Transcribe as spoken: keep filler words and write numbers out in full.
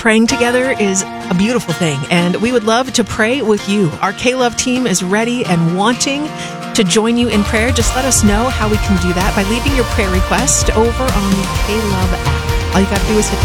praying together is a beautiful thing, and we would love to pray with you. Our K-Love team is ready and wanting to join you in prayer. Just let us know how we can do that by leaving your prayer request over on the K-Love app. All you got to do is hit the